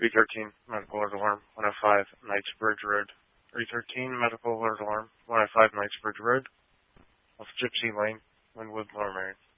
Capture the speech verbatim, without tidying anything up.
three thirteen, medical alert alarm, one oh five, Knightsbridge Road. three thirteen, medical alert alarm, one oh five, Knightsbridge Road, off Gypsy Lane, Linwood, Lower Merion.